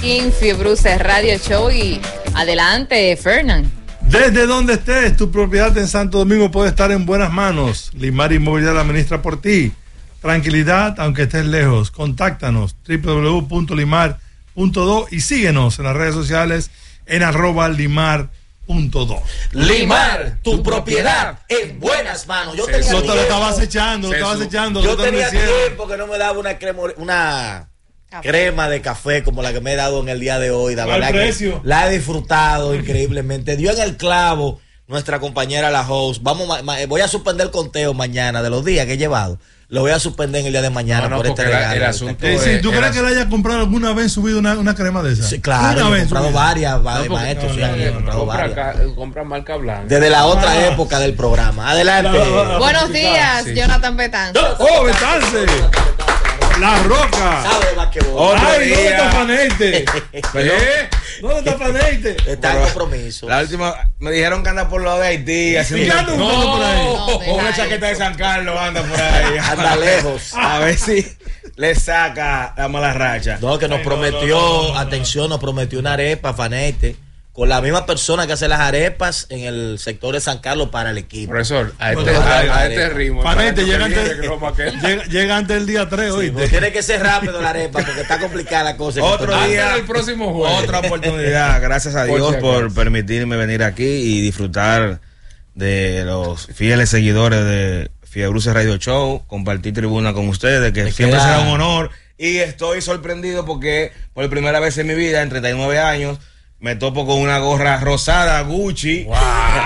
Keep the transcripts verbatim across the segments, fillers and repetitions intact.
aquí en Fiebruce Radio Show. Y adelante, Fernán. Desde donde estés, tu propiedad en Santo Domingo puede estar en buenas manos. Limar Inmobiliaria la administra por ti. Tranquilidad, aunque estés lejos. Contáctanos, doble u doble u doble u punto limar punto do y síguenos en las redes sociales en arroba limar punto do. Limar, tu propiedad en buenas manos. Yo tenía Lo tiempo, estabas echando, lo estabas echando. yo tenía tiempo que no me daba una crema, una café. crema de café como la que me he dado en el día de hoy. La verdad que la he disfrutado increíblemente. Dio en el clavo nuestra compañera la host. Vamos, ma, ma, voy a suspender el conteo mañana de los días que he llevado. Lo voy a suspender en el día de mañana no, no, por este regalo. El asunto eh, sí, ¿Tú crees que le haya comprado alguna vez subido una, una crema de esa? Sí, claro, he comprado subido. varias, no, porque, maestros, no, sí, no, no, comprado compra, varias. Compra marca blanca. Desde la otra ah. época del programa. Adelante. La, la, la, Buenos días, sí. Jonathan Betance. ¡Oh, Betance! La Roca. ¿Sabe de basquetbol? Ay, ¿dónde está Paneite? ¿Eh? ¿Dónde está Paneite? Está en compromiso. La última, me dijeron que anda por lo de Haití. Haciendo no, no, por ahí. No, una chaqueta de San Carlos anda por ahí. Anda lejos. A ver si le saca la mala racha. No, que nos Ay, prometió, no, no, no, no, atención, nos prometió una arepa, Fanete, con la misma persona que hace las arepas en el sector de San Carlos para el equipo. Profesor, a este, bueno, a, a este ritmo. Fanete, llega antes, llega, llega antes el día tres, hoy. Sí, tiene que ser rápido la arepa porque está complicada la cosa. Otro día, el próximo jueves. Otra oportunidad. Gracias a Dios por, por permitirme venir aquí y disfrutar de los fieles seguidores de Fiebruce Radio Show, compartir tribuna con ustedes, que siempre será un honor. Y estoy sorprendido porque por primera vez en mi vida, en treinta y nueve años, me topo con una gorra rosada Gucci. Wow.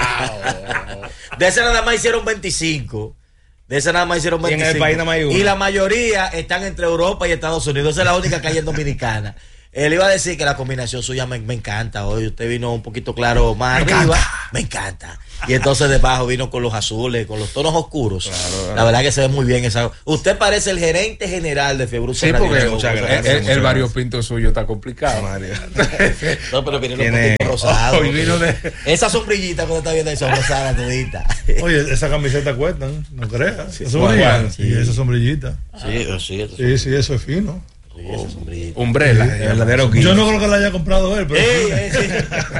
De esa nada más hicieron veinticinco. De esa nada más hicieron veinticinco. Y en el país nada más hay una. Y la mayoría están entre Europa y Estados Unidos. Esa es la única que hay en Dominicana. Él iba a decir que la combinación suya me, me encanta. Hoy usted vino un poquito claro más me arriba. Encanta. Me encanta. Y entonces debajo vino con los azules, con los tonos oscuros. Claro, la verdad que se ve muy bien esa. Usted parece el gerente general de Fiebruce sí, Radio porque Show. Muchas gracias, el, el, el variopinto suyo está complicado. No, pero viene un poquito rosado. De... Esa sombrillita cuando está viendo esa rosada todita. Oye, esa camiseta cuesta, ¿no? No creas. Sí, eso bueno, sí. esa sombrillita. Sí, sí, eso, sí, sí, eso es fino. Sí, esa sombrillita. Umbrella, sí, verdadero Yo no creo que la haya comprado él, pero sí, sí.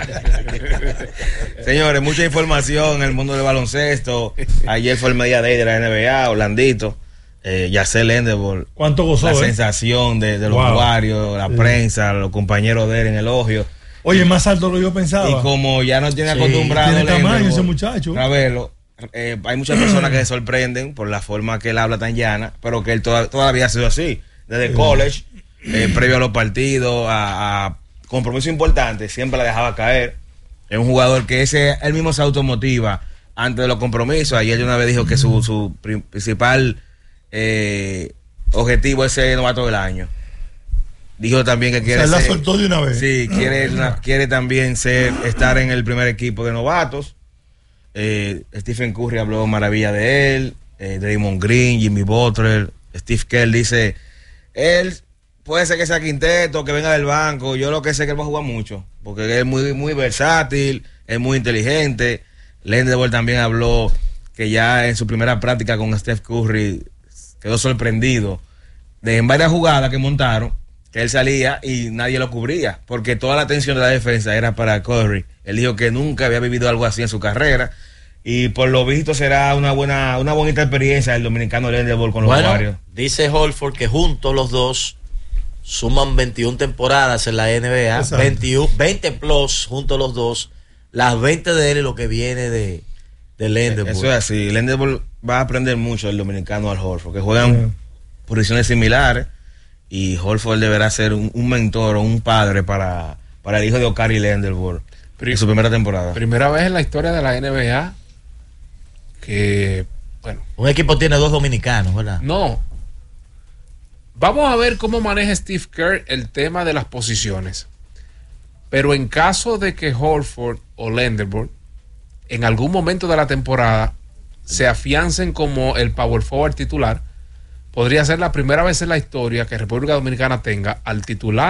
Señores, mucha información en el mundo del baloncesto. Ayer fue el Media Day de la N B A, Orlandito, eh, Yacel Endebol. ¿Cuánto gozó? La eh? sensación de, de los wow. usuarios, la sí. prensa, los compañeros de él en elogio. Oye, más alto de lo que yo pensaba. Y como ya no tiene sí, acostumbrado tiene tamaño Endebol, ese muchacho. A verlo. Eh, hay muchas personas que se sorprenden por la forma que él habla tan llana, pero que él toda, todavía ha sido así. Desde sí. college, eh, previo a los partidos, a, a compromisos importantes, siempre la dejaba caer. Es un jugador que ese él mismo se automotiva antes de los compromisos. Ayer de una vez dijo que su, su principal eh, objetivo es ser novato del año. Dijo también que quiere o sea, ser, la soltó de una vez. Sí, quiere, una, quiere también ser estar en el primer equipo de novatos. Eh, Stephen Curry habló maravilla de él. Eh, Draymond Green, Jimmy Butler, Steve Kerr dice, él puede ser que sea quinteto, que venga del banco. Yo lo que sé es que él va a jugar mucho, porque él es muy, muy versátil, es muy inteligente. Lendebol también habló que ya en su primera práctica con Steph Curry quedó sorprendido de en varias jugadas que montaron, que él salía y nadie lo cubría, porque toda la atención de la defensa era para Curry. Él dijo que nunca había vivido algo así en su carrera, y por lo visto será una buena, una bonita experiencia el dominicano Lendebol con los bueno, Warriors. Dice Holford que juntos los dos suman veintiuna temporadas en la N B A, veintiuno, veinte plus juntos los dos, las veinte de él y lo que viene de, de Lendebol. Eso es así, Lendebol va a aprender mucho el dominicano al Holford, que juegan sí. posiciones similares, y Holford deberá ser un, un mentor o un padre para, para el hijo de Okari Lendebol en su primera temporada. Primera vez en la historia de la N B A que, bueno, un equipo tiene dos dominicanos, ¿verdad? No. Vamos a ver cómo maneja Steve Kerr el tema de las posiciones. Pero en caso de que Horford o Lendebol en algún momento de la temporada se afiancen como el power forward titular, podría ser la primera vez en la historia que República Dominicana tenga al titular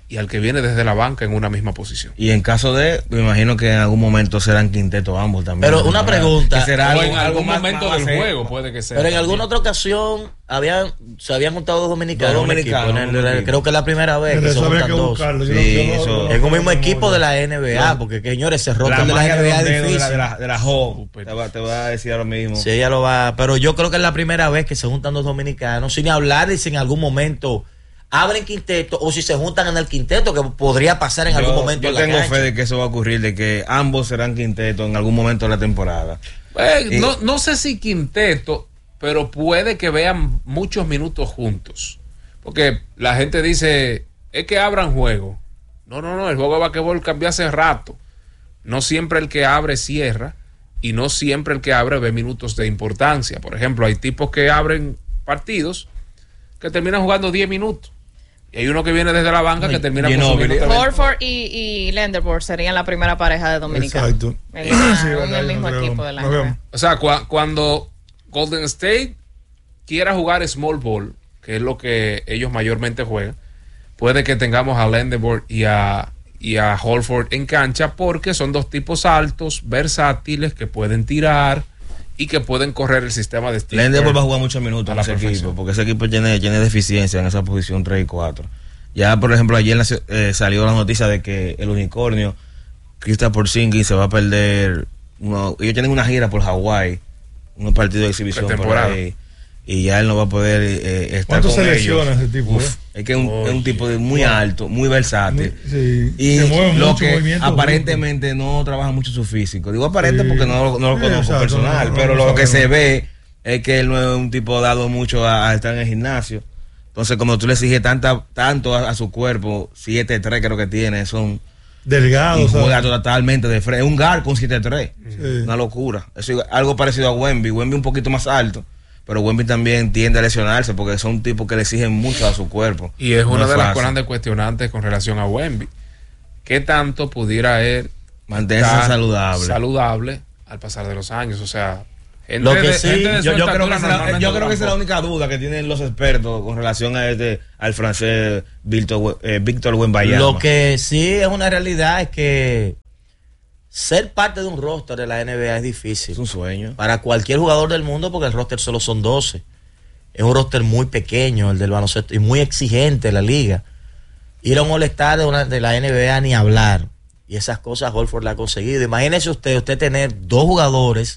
y al que viene desde la banca en una misma posición. Y en caso de, me imagino que en algún momento serán quinteto ambos también. Pero una pregunta, que será algo, en algún más, momento más del juego puede que sea. Pero en alguna otra ocasión habían, se habían juntado dos dominicanos, dos dominicanos en el, el, creo que es la primera vez pero que se juntan dos. Sí, no, eso, en un mismo equipo de la N B A, no. Porque señores, ese roster de la N B A es difícil. De la, de la Hawk, te, va, te va a decir ahora mismo. Sí, ella lo va, pero yo creo que es la primera vez que se juntan dos dominicanos, sin hablar de si en algún momento abren quinteto o si se juntan en el quinteto, que podría pasar en yo, algún momento. Yo en la tengo cancha. fe de que eso va a ocurrir, de que ambos serán quinteto en algún momento de la temporada. Eh, y, no, no sé si quinteto, pero puede que vean muchos minutos juntos. Porque la gente dice, es que abran juego. No, no, no, el juego de basquetbol cambió hace rato. No siempre el que abre cierra y no siempre el que abre ve minutos de importancia. Por ejemplo, hay tipos que abren partidos que terminan jugando diez minutos. Y hay uno que viene desde la banca que termina con su minuto. Horford y, y Lenderborg serían la primera pareja de dominicanos. Exacto. En, una, sí, en el mismo equipo de la N B A. O sea, cu- cuando Golden State quiera jugar small ball, que es lo que ellos mayormente juegan, puede que tengamos a Lenderborg y a, y a Horford en cancha, porque son dos tipos altos, versátiles, que pueden tirar y que pueden correr el sistema de Steve Lenderborg va a jugar muchos minutos en ese perfección. equipo, porque ese equipo tiene, tiene deficiencia en esa posición tres y cuatro. Ya, por ejemplo, ayer eh, salió la noticia de que el unicornio Kristaps Porzingis se va a perder. Uno, ellos tienen una gira por Hawái, un partido de exhibición por ahí, y ya él no va a poder eh, estar ¿Cuánto con se ellos. lesiona ese tipo? Uf, eh? es que es un, Oye, es un tipo de muy wow. alto, muy versátil. Sí, y se mueve lo mucho que movimiento aparentemente junto. No trabaja mucho su físico. Digo aparente sí. porque no, no lo conozco sí, exacto, personal, no, no, pero no, lo no, que no. se ve es que él no es un tipo dado mucho a, a estar en el gimnasio. Entonces, como tú le exiges tanta, tanto a, a su cuerpo, siete tres creo que tiene, son delgados. Juega totalmente de frente. Es un guard con siete tres. Sí. Una locura. Eso es algo parecido a Wemby. Wemby un poquito más alto, pero Wemby también tiende a lesionarse porque son tipos que le exigen mucho a su cuerpo. Y es no una es de fácil. las grandes cuestionantes con relación a Wemby. ¿Qué tanto pudiera él mantenerse saludable? Saludable al pasar de los años, o sea... Lo que de, sí, yo, yo creo que, la, yo creo que esa es la única duda que tienen los expertos con relación a este al francés Víctor eh, Víctor Wembanyama. Lo que sí es una realidad es que ser parte de un roster de la N B A es difícil. Es un sueño para cualquier jugador del mundo porque el roster solo son doce. Es un roster muy pequeño el del baloncesto y muy exigente la liga. Ir a un All-Star de, una, de la N B A ni hablar. Y esas cosas Horford la ha conseguido. Imagínese usted, usted tener dos jugadores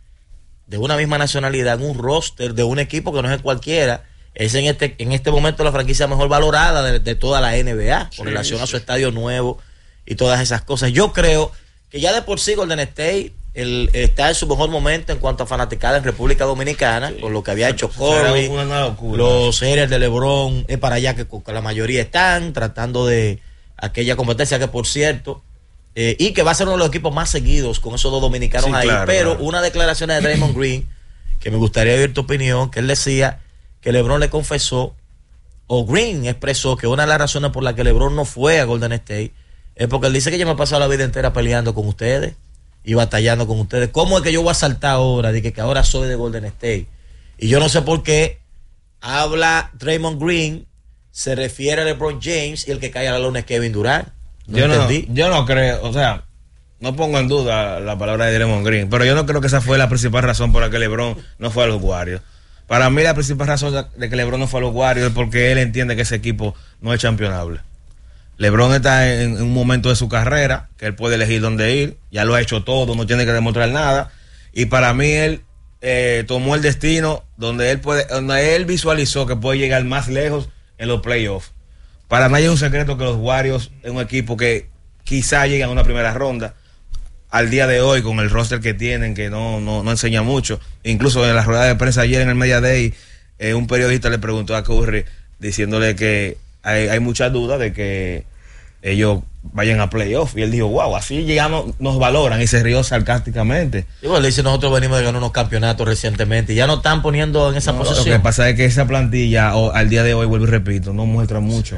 de una misma nacionalidad en un roster de un equipo que no es cualquiera. Es en este en este momento la franquicia mejor valorada de, de toda la N B A con sí, relación sí. a su estadio nuevo y todas esas cosas. Yo creo que ya de por sí Golden State el, está en su mejor momento en cuanto a fanaticada en República Dominicana, sí. con lo que había hecho Curry, los series de LeBron, es para allá que, que la mayoría están tratando de aquella competencia que por cierto Eh, y que va a ser uno de los equipos más seguidos con esos dos dominicanos sí, ahí, claro, pero claro. Una declaración de Draymond Green que me gustaría oír tu opinión, que él decía que LeBron le confesó, o Green expresó que una de las razones por las que LeBron no fue a Golden State es porque él dice que yo me he pasado la vida entera peleando con ustedes y batallando con ustedes. ¿Cómo es que yo voy a saltar ahora de que, que ahora soy de Golden State? Y yo no sé por qué habla Draymond Green, se refiere a LeBron James y el que cae a la lona es Kevin Durant. No yo, no, yo no creo, o sea, no pongo en duda la palabra de Draymond Green, pero yo no creo que esa fue la principal razón por la que LeBron no fue a los Warriors. Para mí la principal razón de que LeBron no fue a los Warriors es porque él entiende que ese equipo no es championable. LeBron está en, en un momento de su carrera que él puede elegir dónde ir, ya lo ha hecho todo, no tiene que demostrar nada, y para mí él eh, tomó el destino donde él puede, donde él visualizó que puede llegar más lejos en los playoffs. Para nadie es un secreto que los Warriors es un equipo que quizá lleguen a una primera ronda. Al día de hoy, con el roster que tienen, que no, no, no enseña mucho. Incluso en la rueda de prensa ayer en el Media Day, eh, un periodista le preguntó a Curry, diciéndole que hay, hay muchas dudas de que ellos vayan a playoff. Y él dijo, wow, así llegamos, nos valoran. Y se rió sarcásticamente. Y bueno, le dice, nosotros venimos de ganar unos campeonatos recientemente y ya no están poniendo en esa no, posición. Lo que pasa es que esa plantilla, o, al día de hoy, vuelvo y repito, no muestra mucho. Sí.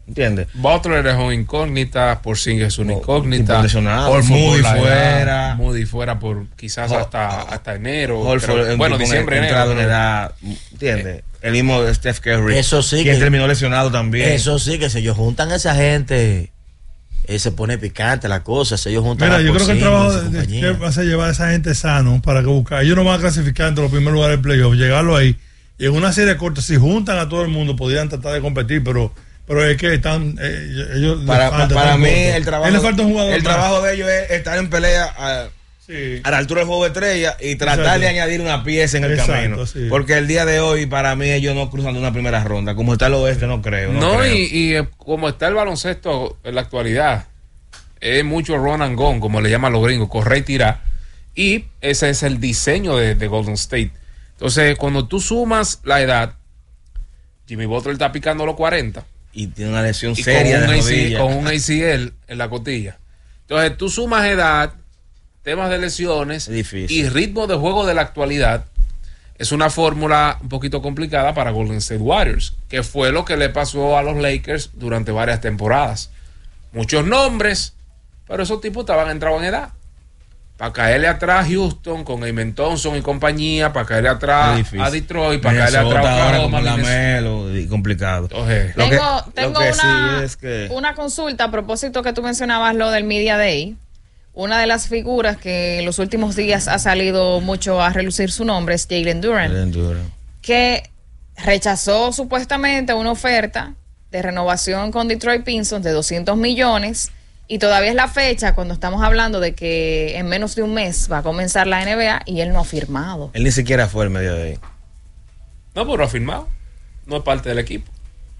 ¿Entiendes? Butler es una incógnita, Porzingis es una incógnita. Moody fuera. Moody fuera por quizás hasta, hasta enero. Creo, bueno, diciembre, enero. En edad, ¿entiendes? Eh, el mismo Steph Curry. Eso sí. Quien que, terminó lesionado también. Eso sí, que si ellos juntan a esa gente, eh, se pone picante la cosa. Si ellos juntan Mira, a yo creo que el trabajo de, de de va a ser llevar a esa gente sano para que buscar. Ellos no van a clasificar entre los primeros lugares del playoff, llegarlo ahí. Y en una serie corta, si juntan a todo el mundo, podrían tratar de competir, pero. Pero es que están eh, ellos para, falta, para mí corto. el trabajo le falta un jugador el más. trabajo de ellos es estar en pelea a, sí. a la altura del juego de estrella y tratar Exacto. de añadir una pieza en el Exacto, camino sí. porque el día de hoy para mí ellos no cruzan de una primera ronda como está el oeste no creo no, no creo. Y, y como está el baloncesto en la actualidad es mucho run and gun como le llaman los gringos, correr y tirar, y ese es el diseño de, de Golden State. Entonces cuando tú sumas la edad, Jimmy Butler está picando los cuarenta y tiene una lesión seria con un, de A C, rodilla. con un A C L en la costilla. Entonces tú sumas edad, temas de lesiones y ritmo de juego de la actualidad. Es una fórmula un poquito complicada para Golden State Warriors, que fue lo que le pasó a los Lakers durante varias temporadas. Muchos nombres, pero esos tipos estaban entrados en edad. Para caerle atrás a Houston con Amen Thompson y compañía, para caerle atrás a Detroit, para caerle atrás a Oklahoma, Lamelo, y complicado. Entonces, lo tengo que, tengo lo que una, sí es que... una consulta a propósito que tú mencionabas lo del Media Day. Una de las figuras que en los últimos días ha salido mucho a relucir su nombre es Jalen Duren, Jalen Duren, que rechazó supuestamente una oferta de renovación con Detroit Pistons de doscientos millones. Y todavía es la fecha cuando estamos hablando de que en menos de un mes va a comenzar la N B A y él no ha firmado. Él ni siquiera fue el medio de ahí. No, pero ha firmado. No es parte del equipo.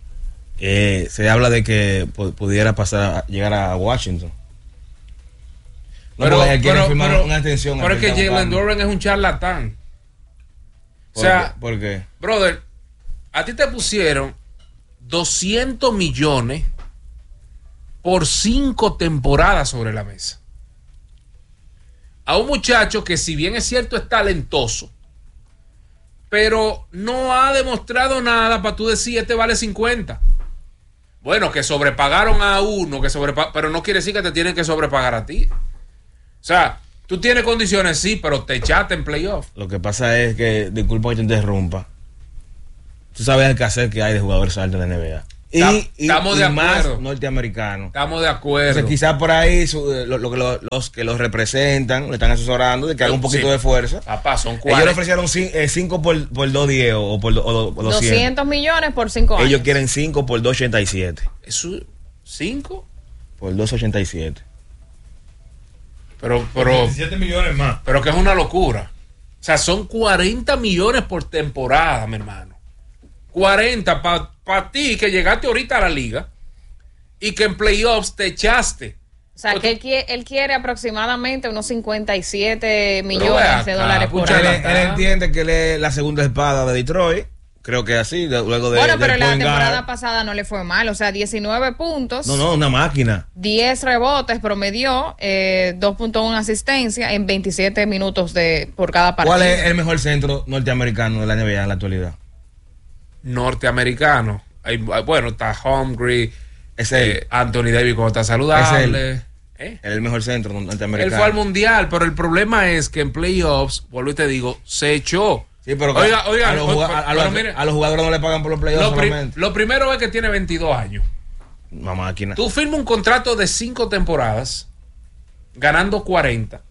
Eh, se habla de que p- pudiera pasar a llegar a Washington. No, pero él quiere pero, firmar pero, una extensión. Pero es que Jalen Duren es un charlatán. O sea, qué? ¿Por qué? Brother, a ti te pusieron doscientos millones por cinco temporadas sobre la mesa. A un muchacho que, si bien es cierto, es talentoso, pero no ha demostrado nada para tú decir este vale cincuenta. Bueno, que sobrepagaron a uno, que sobrepa- pero no quiere decir que te tienen que sobrepagar a ti. O sea, tú tienes condiciones, sí, pero te echaste en playoff. Lo que pasa es que, disculpa que te interrumpa, tú sabes el caser que hay de jugadores altos en la N B A. Y, y, estamos y de más acuerdo. norteamericanos. Estamos de acuerdo. Entonces, quizás por ahí su, lo, lo, lo, los que los representan le están asesorando de que haga un poquito sí. de fuerza. Papá, son cuarenta. Ellos le ofrecieron cinco por, por dos diez o por, o, o doscientos. doscientos millones por cinco años. Ellos quieren cinco por dos ochenta y siete. ¿Eso? ¿cinco? Por dos ochenta y siete. Pero, pero. veintisiete millones más. Pero que es una locura. O sea, son cuarenta millones por temporada, mi hermano. cuarenta para pa ti que llegaste ahorita a la liga y que en playoffs te echaste. O sea, que él quiere, él quiere aproximadamente unos cincuenta y siete millones acá, de dólares por él, año. él entiende que él es la segunda espada de Detroit. Creo que así, de, luego de... Bueno, pero de la Point temporada Guard. pasada no le fue mal. O sea, diecinueve puntos. No, no, una máquina. diez rebotes promedió, eh, dos punto uno asistencia en veintisiete minutos de por cada partido. ¿Cuál es el mejor centro norteamericano de la N B A en la actualidad? Norteamericano. Hay, bueno, está Holmgren, Es eh, Anthony Davis cuando está saludable. Es ¿Eh? el mejor centro norteamericano. Él fue al mundial, pero el problema es que en playoffs, vuelvo y te digo, se echó. Sí, pero oiga, oiga, a, los, pero, a, a, los, mire, a los jugadores no le pagan por los playoffs lo, pri solamente. lo primero es que tiene veintidós años. Una máquina. Tú firmas un contrato de cinco temporadas, ganando cuarenta,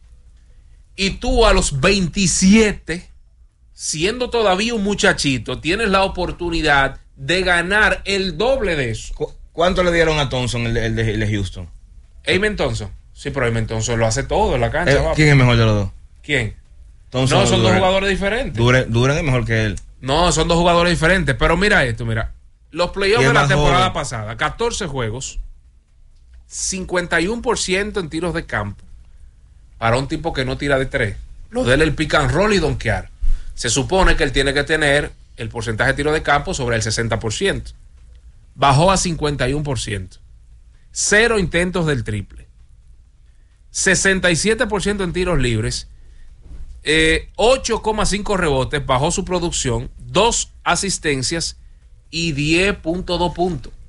y tú a los veintisiete, siendo todavía un muchachito, tienes la oportunidad de ganar el doble de eso. ¿Cu ¿Cuánto le dieron a Thompson, el de, el de, el de Houston? Amen Thompson. Sí, pero Amen Thompson lo hace todo en la cancha. Eh, ¿Quién es mejor de los dos? ¿Quién? Thompson no, son Duren. dos jugadores diferentes. Duren, Duren es mejor que él. No, son dos jugadores diferentes. Pero mira esto, mira. Los playoffs de la temporada joven? pasada, catorce juegos, cincuenta y uno por ciento en tiros de campo para un tipo que no tira de tres. Lo de él el pick and roll y donkear. Se supone que él tiene que tener el porcentaje de tiro de campo sobre el sesenta por ciento. Bajó a cincuenta y uno por ciento. Cero intentos del triple. sesenta y siete por ciento en tiros libres. Eh, ocho coma cinco rebotes, bajó su producción, dos asistencias y diez punto dos puntos.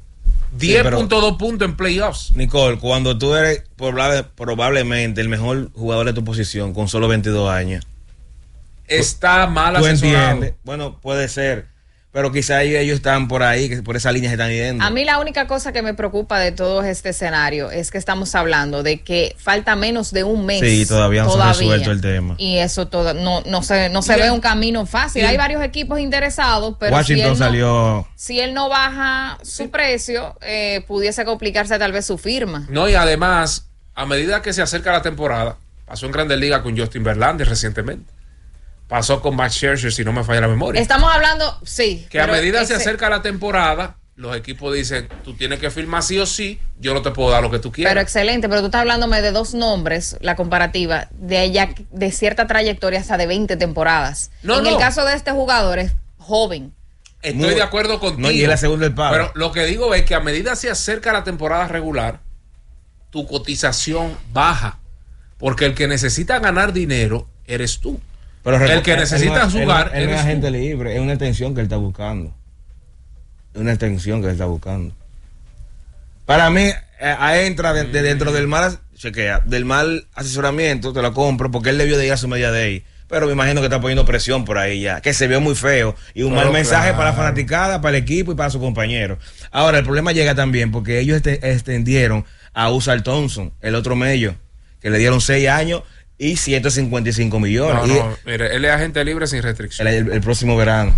diez punto dos puntos en playoffs. Nicole, cuando tú eres probable, probablemente el mejor jugador de tu posición con solo veintidós años, está mal tú asesorado. entiendes. Bueno, puede ser. Pero quizá ellos están por ahí, que por esa línea se están yendo. A mí la única cosa que me preocupa de todo este escenario es que estamos hablando de que falta menos de un mes. Sí, todavía no se ha resuelto el tema. Y eso todo, no, no se, no se ve un camino fácil. Hay varios equipos interesados, pero Washington si él, salió... no, si él no baja su precio, eh, pudiese complicarse tal vez su firma. No, y además, a medida que se acerca la temporada, pasó en Grandes Ligas con Justin Verlander recientemente. Pasó con Max Scherzer, si no me falla la memoria. Estamos hablando, sí. Que a medida ese... se acerca la temporada, los equipos dicen, tú tienes que firmar sí o sí, yo no te puedo dar lo que tú quieras. Pero excelente, pero tú estás hablándome de dos nombres, la comparativa, de ella, de cierta trayectoria hasta de veinte temporadas. No, en no. el caso de este jugador es joven. Estoy Muy, de acuerdo contigo. No, y es la segunda del pago. Pero lo que digo es que a medida se acerca la temporada regular, tu cotización baja. Porque el que necesita ganar dinero eres tú. Pero el que necesita él, jugar él, él no es eres agente tú. libre, es una extensión que él está buscando. Es una extensión que él está buscando. Para mí, eh, entra de, de dentro del mal, chequea, del mal asesoramiento, te lo compro, porque él debió de ir a su media day. Pero me imagino que está poniendo presión por ahí ya, que se vio muy feo. Y un Pero mal mensaje claro. para la fanaticada, para el equipo y para sus compañeros. Ahora, el problema llega también porque ellos este, extendieron a Usar Thompson, el otro medio, que le dieron seis años y ciento cincuenta y cinco millones. No, Y no, mire, él es agente libre sin restricción. el, el- el próximo verano.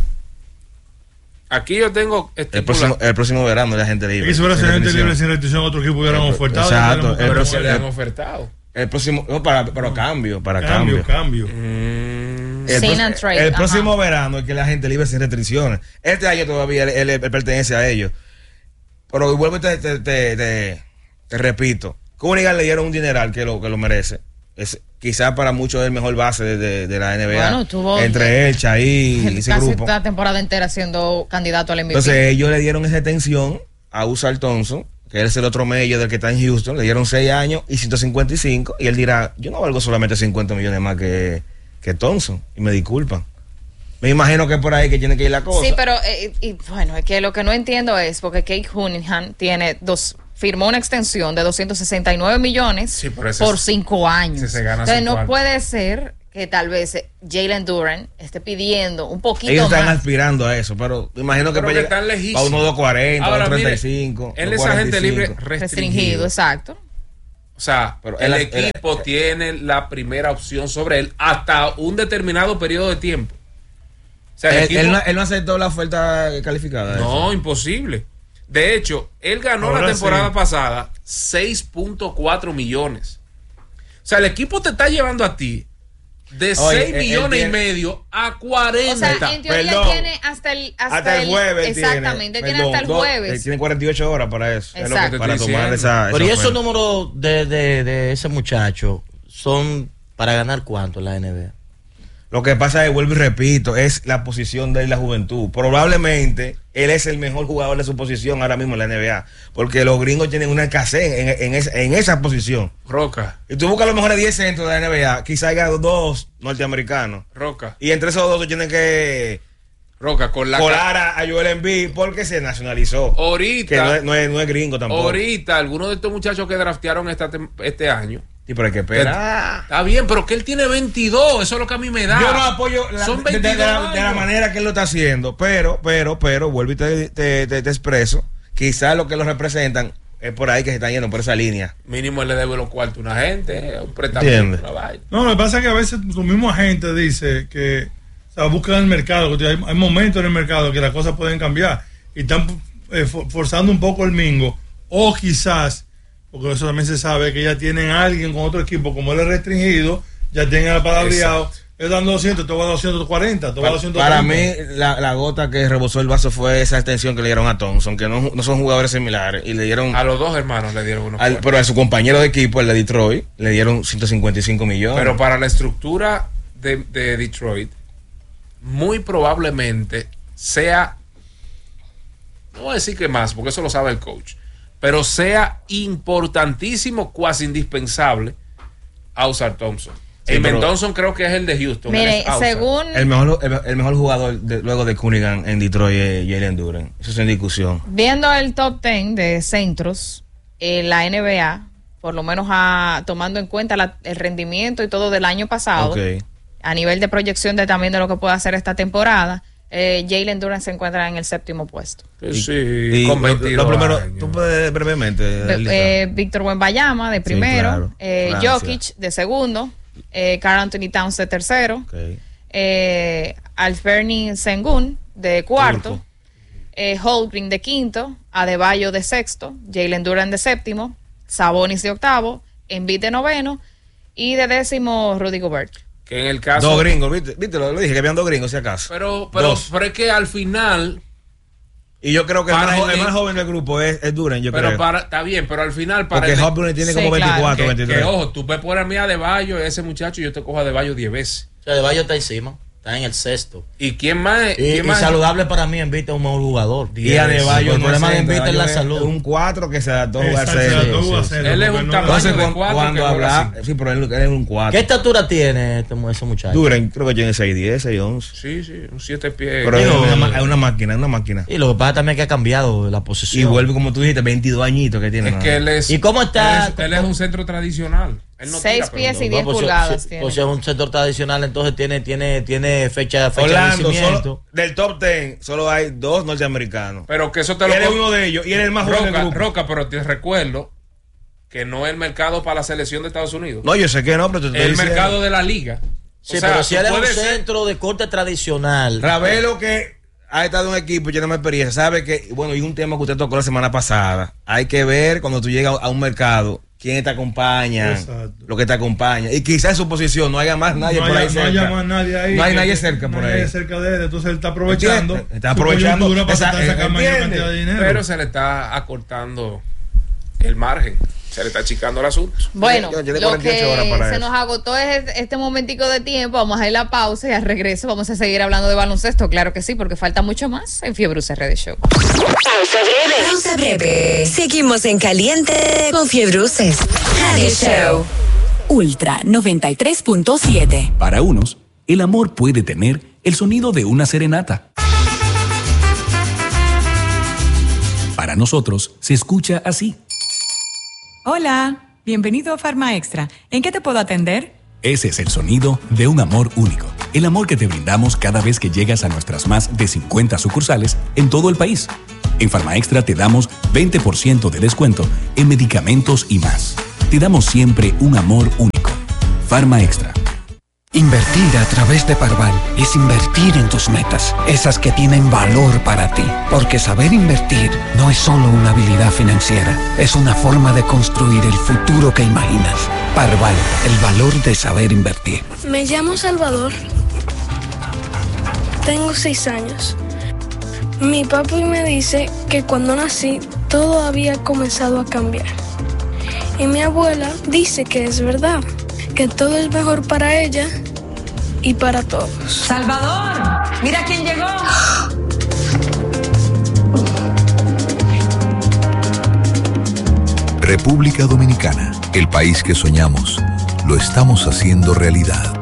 Aquí yo tengo El estipulado. próximo, el próximo verano de agente libre. Y si fuera sin gente restricción. libre sin restricción, otro equipo hubieran El- ofertado. exacto, ya el tenemos Pero que se próximo- le ver. han ofertado. El próximo, no, para, para cambio, para Cambio, cambio. cambio. Mm. El, Sin pro- and trade, el ajá. próximo verano es que la gente libre sin restricciones. Este año todavía él, él- él pertenece a ellos. Pero vuelvo y te, te, te, te, te repito. Cunningham le dieron un dineral que lo, que lo merece. Es quizás para muchos es el mejor base de, de- de la N B A. Bueno, tuvo- Entre él, Chaí y ese Casi grupo. la temporada entera siendo candidato al M V P. Entonces ellos le dieron esa extensión a Usar Thompson, que él es el otro medio del que está en Houston. Le dieron seis años y ciento cincuenta y cinco. Y él dirá, yo no valgo solamente cincuenta millones más que, que Thompson. Y me disculpan. Me imagino que es por ahí que tiene que ir la cosa. Sí, pero eh, y, bueno, es que lo que no entiendo es porque Kate Cunningham tiene dos, firmó una extensión de doscientos sesenta y nueve millones Sí, pero ese por es- cinco años. ese se gana Entonces cinco no años. puede ser que tal vez eh, Jalen Duran esté pidiendo un poquito Ellos están más. aspirando a eso, pero me imagino que Pero puede que llegar están lejísimos. a uno dos cuarenta, Ahora, dos treinta y mire, cinco. él dos es agente cuarenta y cinco. libre restringido. Restringido, exacto. O sea, Pero el él- equipo él- tiene la primera opción sobre él hasta un determinado periodo de tiempo. O sea, el Él, equipo- él no, él no aceptó la oferta calificada. no, imposible. De hecho, él ganó Ahora la temporada sí. pasada seis punto cuatro millones. O sea, el equipo te está llevando a ti de Oye, seis él- millones él y tiene- medio a cuarenta. O sea, en teoría Perdón. tiene hasta el hasta, Hasta el jueves. exactamente, tiene, tiene hasta el perdón, dos- jueves. él tiene cuarenta y ocho horas para eso. Es lo que te Exacto. Para estoy tomar diciendo. esa. Pero ¿y esa esos oferta. números de, de, de ese muchacho son para ganar cuánto en la N B A? Lo que pasa es, vuelvo y repito, es la posición de él, la juventud. Probablemente él es el mejor jugador de su posición ahora mismo en la N B A. Porque los gringos tienen una escasez en, en, esa, en esa posición. Roca, Y tú buscas los mejores diez centros de la N B A, quizá haya dos norteamericanos. Roca, Y entre esos dos tú tienes que Roca, con la colar a, a Joel Embiid porque se nacionalizó. ahorita, Que no es, no es, no es gringo tampoco. ahorita, algunos de estos muchachos que draftearon esta tem- este año. Sí, pero hay que esperar. Está bien, pero que él tiene veintidós, eso es lo que a mí me da. Yo no apoyo la- Son de, de- de veintidós la, de la años. manera que él lo está haciendo, pero, pero, pero, vuelvo y te, te, te- te expreso, quizás lo que lo representan es por ahí que se están yendo por esa línea. Mínimo él le debe los cuartos a una gente, un préstamo. Entiende. una vaina. No, lo que pasa es que a veces tu mismo agente dice que, o sea, buscan el mercado, que hay, hay momentos en el mercado que las cosas pueden cambiar y están eh, for- forzando un poco el mingo, o quizás, porque eso también se sabe, que ya tienen a alguien con otro equipo, como él es restringido, ya tienen el palabreado, él dan doscientos, te voy a doscientos cuarenta, te voy a Para, doscientos para treinta. mí, la, la gota que rebosó el vaso fue esa extensión que le dieron a Thompson, que no, no son jugadores similares, y le dieron, A los dos hermanos le dieron unos al, cuartos. pero a su compañero de equipo, el de Detroit, le dieron ciento cincuenta y cinco millones. Pero para la estructura de, de Detroit, muy probablemente sea, no voy a decir que más, porque eso lo sabe el coach, pero sea importantísimo, cuasi indispensable, a usar Thompson. Sí, Amen Thompson creo que es el de Houston. Mire, según... El mejor, el, el mejor jugador de, luego de Cunningham en Detroit es Jalen Duren. Eso es en discusión. Viendo el top ten de centros en la N B A, por lo menos a, tomando en cuenta la, el rendimiento y todo del año pasado, okay, a nivel de proyección de también de lo que puede hacer esta temporada, eh, Jalen Duren se encuentra en el séptimo puesto. Sí, y, con veintidós primero, años. Tú puedes brevemente. Eh, Víctor Wembanyama de primero, sí, claro, eh, Jokic de segundo, eh, Karl Anthony Towns de tercero, okay, eh, Alferni Sengun de cuarto, eh, Holmgren de quinto, Adebayo de sexto, Jalen Duren de séptimo, Sabonis de octavo, Embiid de noveno y de décimo Rudy Gobert. Que en el caso... Dos gringos, ¿viste? ¿Viste? Lo, lo dije, que habían dos gringos, si acaso. Pero, pero, pero es que al final... Y yo creo que el más, el más joven del grupo es, es Duren, yo pero creo. Para, está bien, pero al final... Para Porque Holmgren tiene sí, como veinticuatro, claro, que, veintitrés. Que, ojo, tú puedes poner a mí a Adebayo, ese muchacho, y yo te cojo a Adebayo diez veces. O sea, Adebayo está encima. Está en el sexto. ¿Y quién más? Y, ¿quién y más? saludable para mí, Embiid es un mejor jugador. Y Adebayo, el problema de Embiid es la salud. Un cuatro que se adaptó a jugar cero. Él es un tamaño Entonces, de cuatro. Cuando habla, sí, pero él, él es un cuatro. ¿Qué estatura tiene este, ese muchacho? Duren, creo que tiene seis diez, seis once. Sí, sí, un siete pies. Pero es una, una máquina, es una máquina. Y lo que pasa también es que ha cambiado la posición. Y vuelve, como tú dijiste, veintidós añitos que tiene. Es que él es... ¿Y cómo está? Él es, él es un centro tradicional. No seis pies y diez pulgadas. O sea, es un sector tradicional, entonces tiene tiene tiene fecha, fecha Orlando, de vencimiento. Solo, del top ten solo hay dos norteamericanos. Pero que eso te lo... Él es uno de ellos y él es el más Roca, joven del grupo. Roca, pero te recuerdo que no es el mercado para la selección de Estados Unidos. No, yo sé que no, pero te estoy el diciendo. mercado de la liga. Sí, o sea, pero si él es un centro de corte tradicional. Ravelo, que ha estado en un equipo y tiene más experiencia, sabe que, bueno, y un tema que usted tocó la semana pasada, hay que ver cuando tú llegas a un mercado quién te acompaña, exacto, lo que te acompaña. Y quizás en su posición no haya más nadie no por haya, ahí cerca. No haya más nadie ahí. No hay nadie cerca no por hay ahí. Nadie cerca de él, entonces él está aprovechando. ¿Entiendes? Está aprovechando para esa, sacar mayor cantidad de dinero. Pero se le está acortando el margen. Se le está achicando el asunto. Bueno, yo, yo lo que se eso. nos agotó es este momentico de tiempo. Vamos a ir a la pausa y al regreso vamos a seguir hablando de baloncesto. Claro que sí, porque falta mucho más en Fiebre U C R Show. Pausa breve. Pausa breve. Seguimos en caliente con Fiebre U C R Show. Ultra noventa y tres punto siete. Para unos, el amor puede tener el sonido de una serenata. Para nosotros, se escucha así. Hola, bienvenido a Farma Extra. ¿En qué te puedo atender? Ese es el sonido de un amor único. El amor que te brindamos cada vez que llegas a nuestras más de cincuenta sucursales en todo el país. En Farma Extra te damos veinte por ciento de descuento en medicamentos y más. Te damos siempre un amor único. Farma Extra. Invertir a través de Parval es invertir en tus metas, esas que tienen valor para ti. Porque saber invertir no es solo una habilidad financiera, es una forma de construir el futuro que imaginas. Parval, el valor de saber invertir. Me llamo Salvador. Tengo seis años. Mi papi me dice que cuando nací todo había comenzado a cambiar. Y mi abuela dice que es verdad, que todo es mejor para ella y para todos. ¡Salvador! ¡Mira quién llegó! República Dominicana, el país que soñamos, lo estamos haciendo realidad.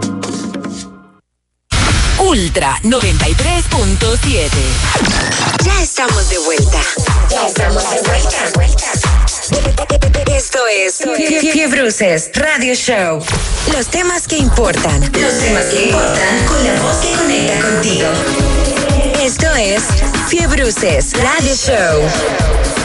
Ultra noventa y tres punto siete. Ya estamos de vuelta. Ya estamos de vuelta. Esto es Fiebre U C R Radio Show. Los temas que importan. Los temas que importan con la voz que conecta contigo. Esto es Fiebre U C R Radio Show.